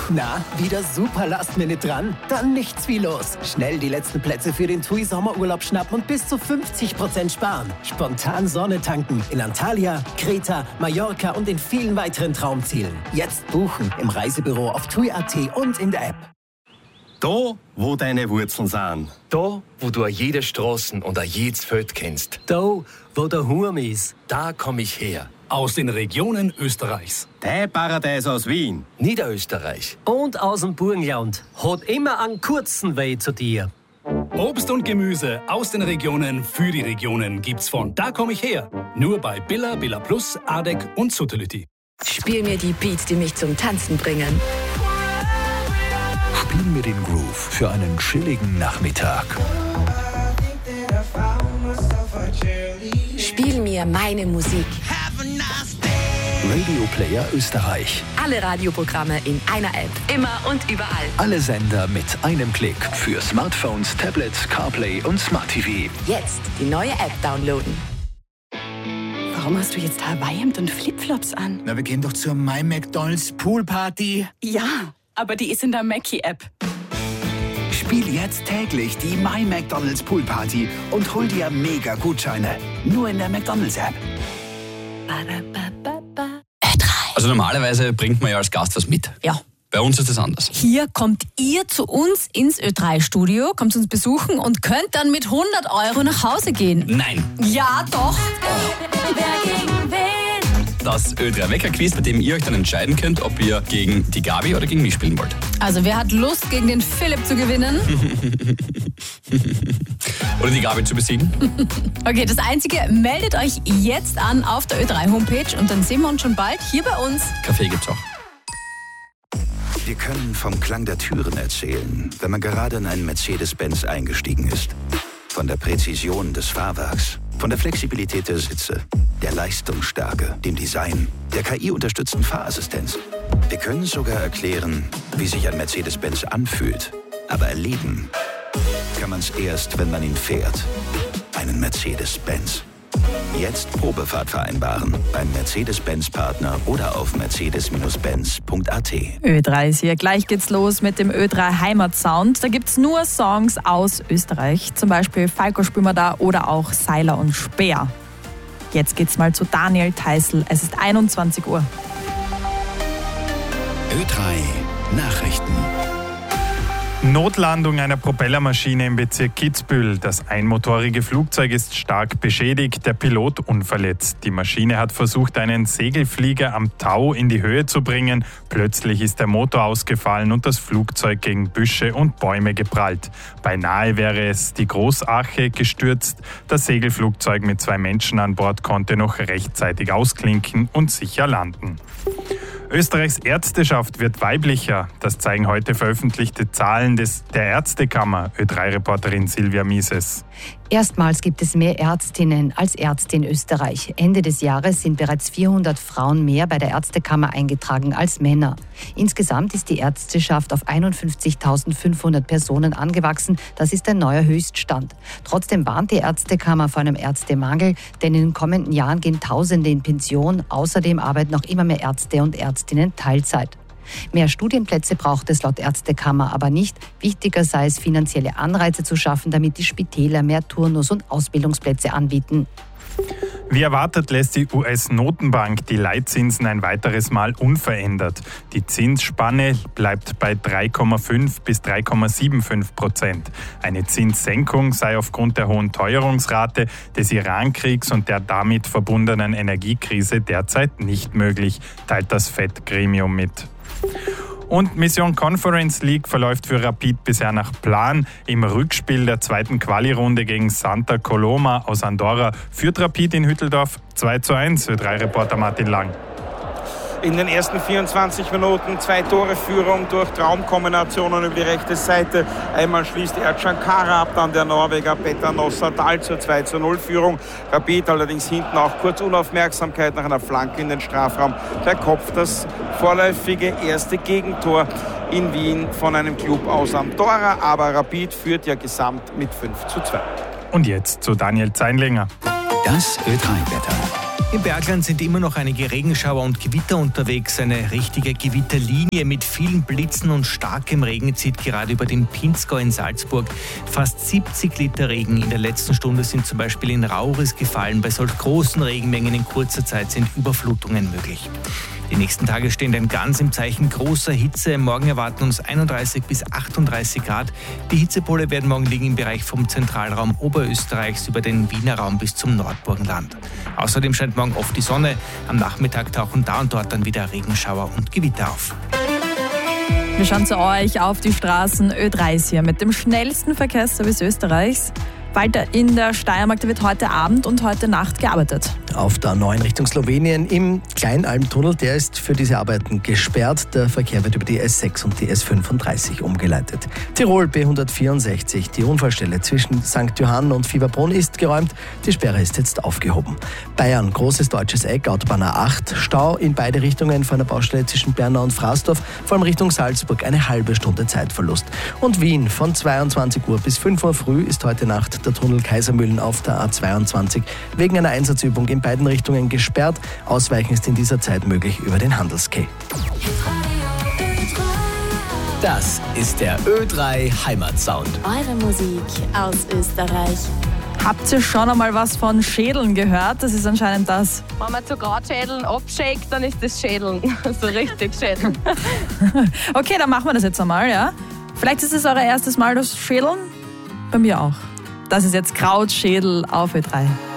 Na, wieder super Last-Minute dran? Dann nichts wie los. Schnell die letzten Plätze für den TUI Sommerurlaub schnappen und bis zu 50% sparen. Spontan Sonne tanken in Antalya, Kreta, Mallorca und in vielen weiteren Traumzielen. Jetzt buchen im Reisebüro auf TUI.at und in der App. Da, wo deine Wurzeln sind. Da, wo du jede Straßen und jedes Feld kennst. Da, wo der Hurm ist. Da komme ich her. Aus den Regionen Österreichs. Dein Paradies aus Wien. Niederösterreich. Und aus dem Burgenland. Hat immer einen kurzen Weg zu dir. Obst und Gemüse aus den Regionen für die Regionen gibt's von Da komm ich her. Nur bei Billa, Billa Plus, Adek und Suttelütti. Spiel mir die Beats, die mich zum Tanzen bringen. Spiel mir den Groove für einen chilligen Nachmittag. Spiel mir meine Musik. Radio Player Österreich. Alle Radioprogramme in einer App. Immer und überall. Alle Sender mit einem Klick. Für Smartphones, Tablets, CarPlay und Smart TV. Jetzt die neue App downloaden. Warum hast du jetzt Hawaii-Hemd und Flipflops an? Na, wir gehen doch zur My McDonald's Poolparty. Ja, aber die ist in der Mackie-App. Spiel jetzt täglich die My McDonald's Poolparty und hol dir mega Gutscheine. Nur in der McDonald's-App. Also normalerweise bringt man ja als Gast was mit. Ja. Bei uns ist das anders. Hier kommt ihr zu uns ins Ö3-Studio, kommt uns besuchen und könnt dann mit 100 € nach Hause gehen. Nein. Ja, doch. Wer gegen wen? Das Ö3-Wecker-Quiz, bei dem ihr euch dann entscheiden könnt, ob ihr gegen die Gabi oder gegen mich spielen wollt. Also wer hat Lust, gegen den Philipp zu gewinnen? Oder die Gabi zu besiegen? Okay, das Einzige, meldet euch jetzt an auf der Ö3-Homepage und dann sehen wir uns schon bald hier bei uns. Kaffee gibt's auch. Wir können vom Klang der Türen erzählen, wenn man gerade in einen Mercedes-Benz eingestiegen ist. Von der Präzision des Fahrwerks, von der Flexibilität der Sitze, der Leistungsstärke, dem Design, der KI-unterstützten Fahrassistenz. Wir können sogar erklären, wie sich ein Mercedes-Benz anfühlt. Aber erleben kann man es erst, wenn man ihn fährt. Einen Mercedes-Benz. Jetzt Probefahrt vereinbaren beim Mercedes-Benz-Partner oder auf mercedes-benz.at. Ö3 ist hier. Gleich geht's los mit dem Ö3 Heimatsound. Da gibt's nur Songs aus Österreich. Zum Beispiel Falco spüren wir da oder auch Seiler und Speer. Jetzt geht's mal zu Daniel Theißl. Es ist 21 Uhr. Ö3 Nachrichten. Notlandung einer Propellermaschine im Bezirk Kitzbühel. Das einmotorige Flugzeug ist stark beschädigt, der Pilot unverletzt. Die Maschine hat versucht, einen Segelflieger am Tau in die Höhe zu bringen. Plötzlich ist der Motor ausgefallen und das Flugzeug gegen Büsche und Bäume geprallt. Beinahe wäre es die Großarche gestürzt. Das Segelflugzeug mit 2 Menschen an Bord konnte noch rechtzeitig ausklinken und sicher landen. Österreichs Ärzteschaft wird weiblicher. Das zeigen heute veröffentlichte Zahlen der Ärztekammer. Ö3-Reporterin Silvia Mises. Erstmals gibt es mehr Ärztinnen als Ärzte in Österreich. Ende des Jahres sind bereits 400 Frauen mehr bei der Ärztekammer eingetragen als Männer. Insgesamt ist die Ärzteschaft auf 51.500 Personen angewachsen. Das ist ein neuer Höchststand. Trotzdem warnt die Ärztekammer vor einem Ärztemangel, denn in den kommenden Jahren gehen Tausende in Pension. Außerdem arbeiten noch immer mehr Ärzte und Ärztinnen Teilzeit. Mehr Studienplätze braucht es laut Ärztekammer aber nicht. Wichtiger sei es, finanzielle Anreize zu schaffen, damit die Spitäler mehr Turnus- und Ausbildungsplätze anbieten. Wie erwartet lässt die US-Notenbank die Leitzinsen ein weiteres Mal unverändert. Die Zinsspanne bleibt bei 3,5 bis 3,75%. Eine Zinssenkung sei aufgrund der hohen Teuerungsrate des Iran-Kriegs und der damit verbundenen Energiekrise derzeit nicht möglich, teilt das FED-Gremium mit. Und Mission Conference League verläuft für Rapid bisher nach Plan. Im Rückspiel der zweiten Quali-Runde gegen Santa Coloma aus Andorra führt Rapid in Hütteldorf 2:1. Ö3-Reporter Martin Lang. In den ersten 24 Minuten 2 Tore Führung durch Traumkombinationen über die rechte Seite. Einmal schließt Ercan Kara ab, dann der Norweger Petter Nossadal zur 2:0 Führung. Rapid allerdings hinten auch kurz Unaufmerksamkeit nach einer Flanke in den Strafraum. Per Kopf das vorläufige erste Gegentor in Wien von einem Club aus Andorra. Aber Rapid führt ja gesamt mit 5:2. Und jetzt zu Daniel Zeinlinger. Das Ö3-Wetter. Im Bergland sind immer noch einige Regenschauer und Gewitter unterwegs. Eine richtige Gewitterlinie mit vielen Blitzen und starkem Regen zieht gerade über den Pinzgau in Salzburg. Fast 70 Liter Regen in der letzten Stunde sind zum Beispiel in Rauris gefallen. Bei solch großen Regenmengen in kurzer Zeit sind Überflutungen möglich. Die nächsten Tage stehen dann ganz im Zeichen großer Hitze. Morgen erwarten uns 31 bis 38 Grad. Die Hitzepole werden morgen liegen im Bereich vom Zentralraum Oberösterreichs über den Wiener Raum bis zum Nordburgenland. Außerdem scheint morgen oft die Sonne. Am Nachmittag tauchen da und dort dann wieder Regenschauer und Gewitter auf. Wir schauen zu euch auf die Straßen. Ö3 ist hier mit dem schnellsten Verkehrsservice Österreichs. Weiter in der Steiermark, da wird heute Abend und heute Nacht gearbeitet. Auf der 9 Richtung Slowenien im Kleinalmtunnel, der ist für diese Arbeiten gesperrt. Der Verkehr wird über die S6 und die S35 umgeleitet. Tirol B164, die Unfallstelle zwischen St. Johann und Fieberbrunn ist geräumt. Die Sperre ist jetzt aufgehoben. Bayern, großes deutsches Eck, Autobahn A8, Stau in beide Richtungen vor einer Baustelle zwischen Bernau und Frasdorf, vor allem Richtung Salzburg, eine halbe Stunde Zeitverlust. Und Wien, von 22 Uhr bis 5 Uhr früh ist heute Nacht der Tunnel Kaisermühlen auf der A22 wegen einer Einsatzübung in beiden Richtungen gesperrt. Ausweichen ist in dieser Zeit möglich über den Handelsquai. Das ist der Ö3 Heimatsound. Eure Musik aus Österreich. Habt ihr schon einmal was von Schädeln gehört? Das ist anscheinend das. Wenn man zu Gradschädeln abschägt, dann ist das Schädeln. So richtig Schädeln. Okay, dann machen wir das jetzt einmal, ja? Vielleicht ist es euer erstes Mal das Schädeln? Bei mir auch. Das ist jetzt Krautschädel auf Ö3.